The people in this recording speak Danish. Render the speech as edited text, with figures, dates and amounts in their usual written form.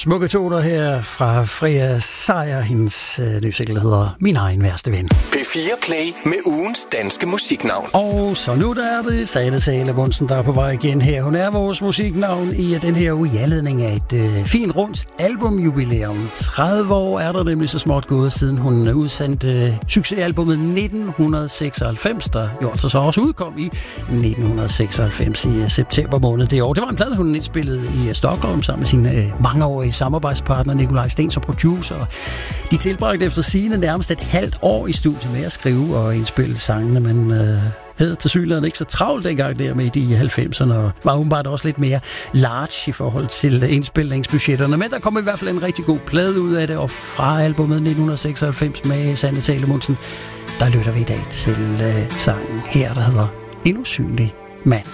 Smukke toner her fra Freja Sejer. Hendes nye single hedder Min egen værste ven. P4 Play med ugens danske musiknavn. Og så nu der er det Sanne Salomonsen, der er på vej igen her. Hun er vores musiknavn i den her uge i anledning af et fint rundt albumjubilæum. 30 år er der nemlig så småt gået, siden hun udsendte succesalbummet 1996, der jo altså så også udkom i 1996 i september måned det år. Det var en plade, hun indspillede i Stockholm sammen med sin mangeårige samarbejdspartner Nikolaj Sten som producer. De tilbragte efter sigende nærmest et halvt år i studiet med at skrive og indspille sangene, men havde tilsyneladende ikke så travlt dengang der med i 90'erne, og var åbenbart også lidt mere large i forhold til indspilningsbudgetterne. Men der kom i hvert fald en rigtig god plade ud af det, og fra albumet 1996 med Sanne Salomonsen, der lytter vi i dag til sangen her, der hedder En usynlig mand.